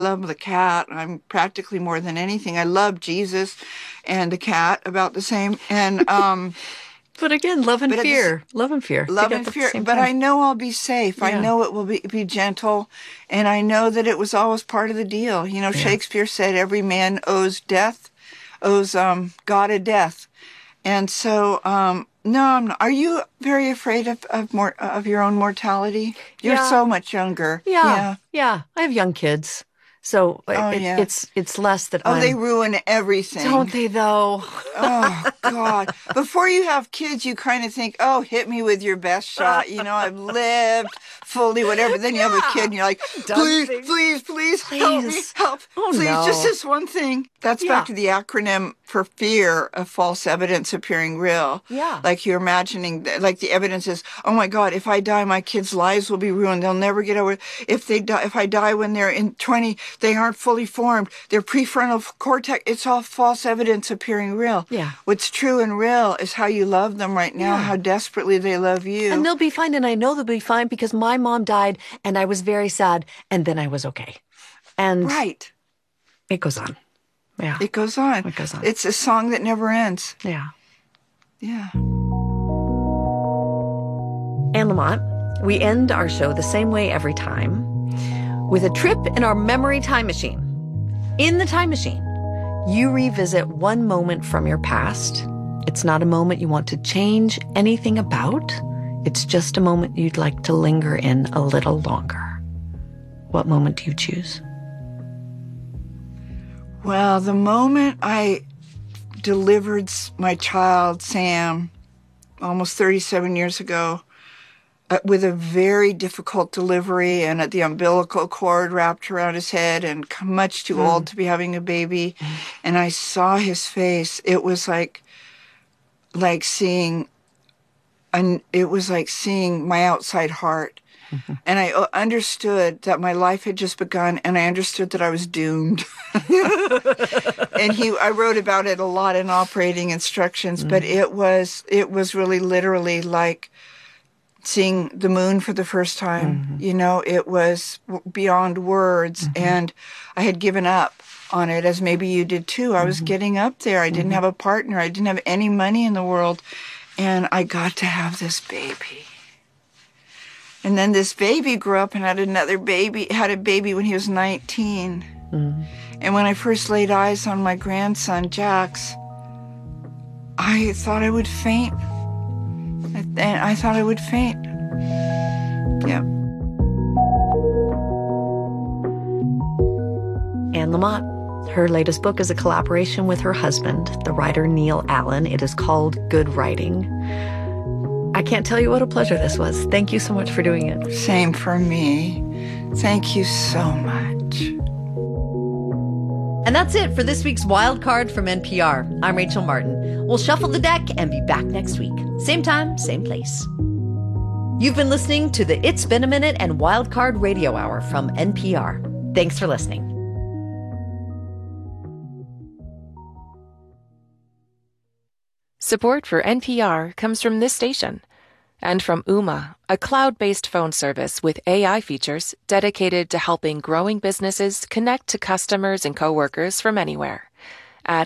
love the cat. I'm practically more than anything. I love Jesus and the cat about the same. And but again, love and fear. Love and fear. But I know I'll be safe. Yeah. I know it will be gentle. And I know that it was always part of the deal. You know, Shakespeare said every man owes God a death. And so, no, I'm not. Are you very afraid of your own mortality? You're so much younger. Yeah. I have young kids. So it's less that they ruin everything. Don't they, though? Oh, God. Before you have kids, you kind of think, oh, hit me with your best shot. You know, I've lived fully, whatever. Then you have a kid and you're like, please, help me, help. Oh, please, just this one thing. That's back to the acronym for fear of false evidence appearing real. Yeah. Like you're imagining, like the evidence is, oh my God, if I die, my kids' lives will be ruined. They'll never get over it. If I die when they're in 20, they aren't fully formed. Their prefrontal cortex, it's all false evidence appearing real. Yeah. What's true and real is how you love them right now, how desperately they love you. And they'll be fine, and I know they'll be fine because my mom died, and I was very sad, and then I was okay. And it goes on. Yeah. It goes on. It's a song that never ends. Yeah. Yeah. Anne Lamott, we end our show the same way every time, with a trip in our memory time machine. In the time machine, you revisit one moment from your past. It's not a moment you want to change anything about. It's just a moment you'd like to linger in a little longer. What moment do you choose? Well, the moment I delivered my child, Sam, almost 37 years ago, with a very difficult delivery and the umbilical cord wrapped around his head and much too old to be having a baby. And I saw his face. It was like seeing my outside heart. And I understood that my life had just begun, and I understood that I was doomed. And I wrote about it a lot in operating instructions, but it was really literally like seeing the moon for the first time. You know, it was beyond words, and I had given up on it, as maybe you did too. I was getting up there. I didn't have a partner. I didn't have any money in the world, and I got to have this baby. And then this baby grew up and had a baby when he was 19. And when I first laid eyes on my grandson, Jax, I thought I would faint. I thought I would faint. Yeah. Anne Lamott. Her latest book is a collaboration with her husband, the writer Neil Allen. It is called Good Writing. I can't tell you what a pleasure this was. Thank you so much for doing it. Same for me. Thank you so much. And that's it for this week's Wild Card from NPR. I'm Rachel Martin. We'll shuffle the deck and be back next week. Same time, same place. You've been listening to the It's Been a Minute and Wild Card Radio Hour from NPR. Thanks for listening. Support for NPR comes from this station and from Ooma, a cloud-based phone service with AI features dedicated to helping growing businesses connect to customers and coworkers from anywhere at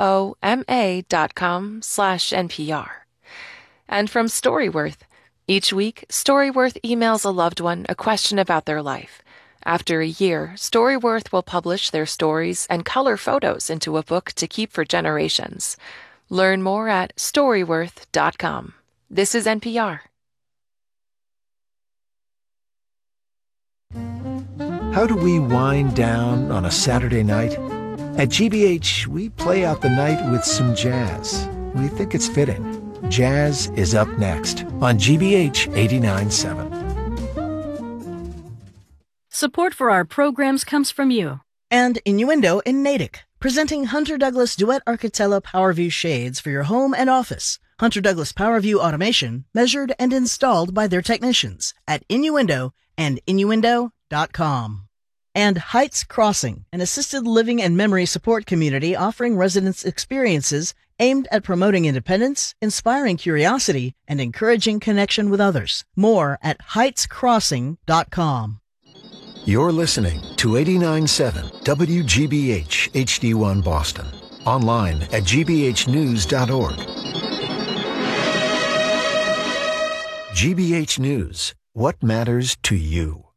ooma.com/NPR. And from Storyworth. Each week, Storyworth emails a loved one a question about their life. After a year, Storyworth will publish their stories and color photos into a book to keep for generations. Learn more at Storyworth.com. This is NPR. How do we wind down on a Saturday night? At GBH, we play out the night with some jazz. We think it's fitting. Jazz is up next on GBH 89.7. Support for our programs comes from you. And Innuendo in Natick, presenting Hunter Douglas Duet Architello PowerView shades for your home and office. Hunter Douglas PowerView automation, measured and installed by their technicians at Innuendo and Innuendo.com. And Heights Crossing, an assisted living and memory support community offering residents experiences aimed at promoting independence, inspiring curiosity, and encouraging connection with others. More at heightscrossing.com. You're listening to 89.7 WGBH HD1 Boston. Online at gbhnews.org. GBH News. What matters to you?